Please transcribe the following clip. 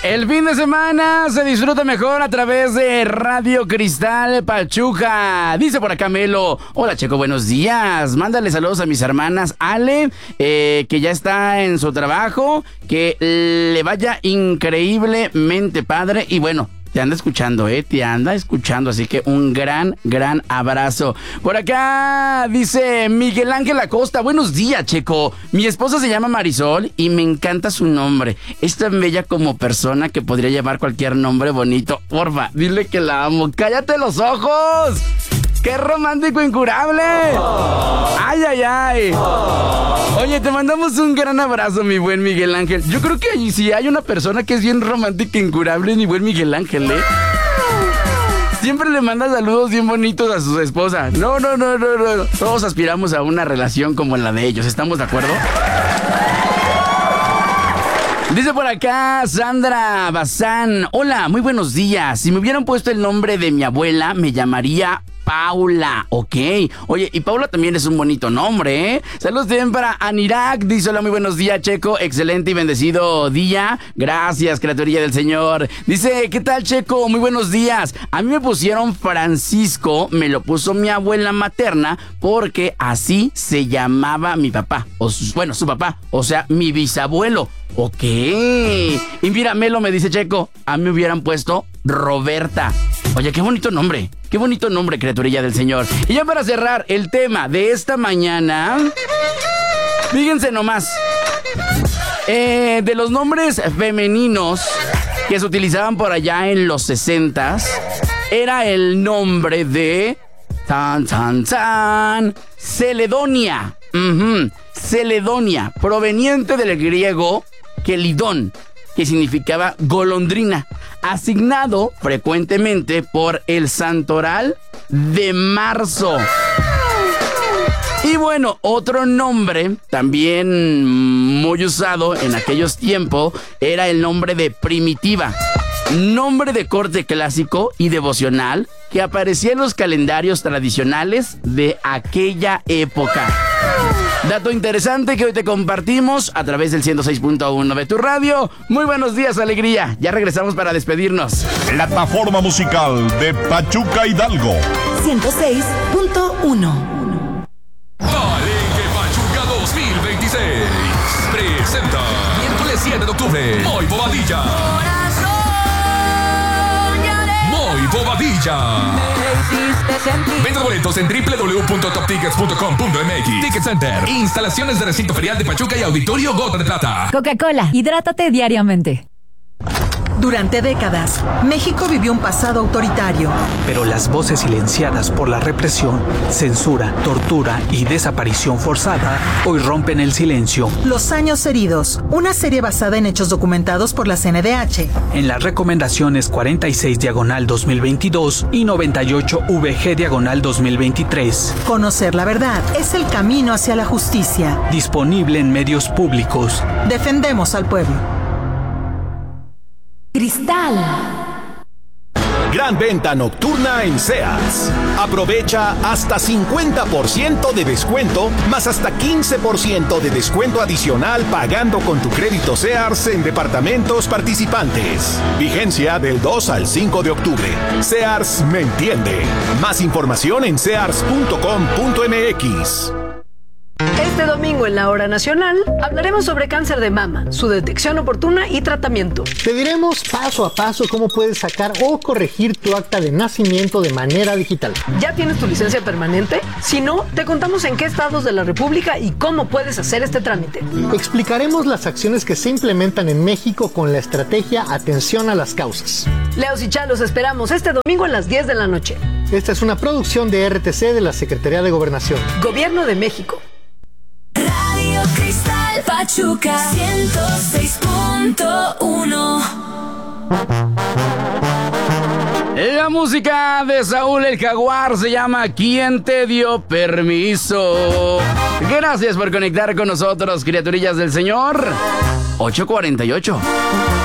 El fin de semana se disfruta mejor a través de Radio Cristal Pachuca. Dice por acá Melo: hola Checo, buenos días. Mándale saludos a mis hermanas Ale, que ya está en su trabajo, que le vaya increíblemente padre. Y bueno, te anda escuchando, así que un gran abrazo. Por acá dice Miguel Ángel Acosta: buenos días, Checo. Mi esposa se llama Marisol y me encanta su nombre. Es tan bella como persona que podría llevar cualquier nombre bonito. Porfa, dile que la amo. ¡Cállate los ojos! ¡Qué romántico incurable! ¡Ay! Oye, te mandamos un gran abrazo, mi buen Miguel Ángel. Yo creo que si hay una persona que es bien romántica e incurable, es mi buen Miguel Ángel, ¿eh? Siempre le manda saludos bien bonitos a su esposa. No. Todos aspiramos a una relación como la de ellos. ¿Estamos de acuerdo? Dice por acá Sandra Bazán: hola, muy buenos días. Si me hubieran puesto el nombre de mi abuela, me llamaría Paula, ok. Oye, y Paula también es un bonito nombre, ¿eh? Saludos también para Anirak. Dice: hola, muy buenos días, Checo. Excelente y bendecido día. Gracias, criaturilla del Señor. Dice: ¿qué tal, Checo? Muy buenos días. A mí me pusieron Francisco, me lo puso mi abuela materna, porque así se llamaba mi papá. Su papá, o sea, mi bisabuelo. Ok. Y mira, Melo me dice: Checo, a mí me hubieran puesto Roberta. Oye, qué bonito nombre, criaturilla del Señor. Y ya para cerrar el tema de esta mañana, fíjense nomás, de los nombres femeninos que se utilizaban por allá en los 60s, era el nombre de Celedonia. Celedonia, proveniente del griego kelidón, que significaba golondrina, asignado frecuentemente por el santoral de marzo. Y bueno, otro nombre también muy usado en aquellos tiempos era el nombre de primitiva, nombre de corte clásico y devocional que aparecía en los calendarios tradicionales de aquella época. Dato interesante que hoy te compartimos a través del 106.1 de tu radio. Muy buenos días, alegría. Ya regresamos para despedirnos. Plataforma musical de Pachuca Hidalgo. 106.1. Palenque Pachuca 2026 presenta miércoles 7 de octubre Moy Bobadilla. Moy Bobadilla. Venta boletos en www.toptickets.com.mx. Ticket Center, instalaciones de recinto ferial de Pachuca y Auditorio Gota de Plata. Coca-Cola, hidrátate diariamente. Durante décadas, México vivió un pasado autoritario. Pero las voces silenciadas por la represión, censura, tortura y desaparición forzada hoy rompen el silencio. Los años heridos, una serie basada en hechos documentados por la CNDH. En las recomendaciones 46/2022 y 98/VG/2023. Conocer la verdad es el camino hacia la justicia. Disponible en medios públicos. Defendemos al pueblo. Cristal. Gran venta nocturna en Sears. Aprovecha hasta 50% de descuento, más hasta 15% de descuento adicional pagando con tu crédito Sears en departamentos participantes. Vigencia del 2 al 5 de octubre. Sears me entiende. Más información en sears.com.mx. Este domingo en la Hora Nacional hablaremos sobre cáncer de mama, su detección oportuna y tratamiento. Te diremos paso a paso cómo puedes sacar o corregir tu acta de nacimiento de manera digital. ¿Ya tienes tu licencia permanente? Si no, te contamos en qué estados de la República y cómo puedes hacer este trámite. Explicaremos las acciones que se implementan en México con la estrategia Atención a las Causas. Leos y Chalos esperamos este domingo a las 10 de la noche. Esta es una producción de RTC de la Secretaría de Gobernación. Gobierno de México. Radio Cristal Pachuca 106.1. La música de Saúl el Jaguar se llama ¿Quién te dio permiso? Gracias por conectar con nosotros, criaturillas del Señor. 8:48.